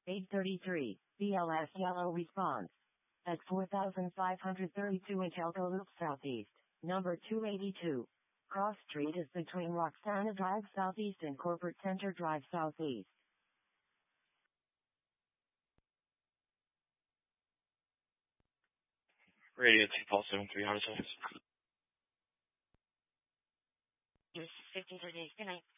833, BLS yellow response. At 4532 Atelco Loop Southeast, number 282. Cross Street is between Roxana Drive Southeast and Corporate Center Drive Southeast. Radio 2-Pulse-73, how does that? Use 1538. Good night.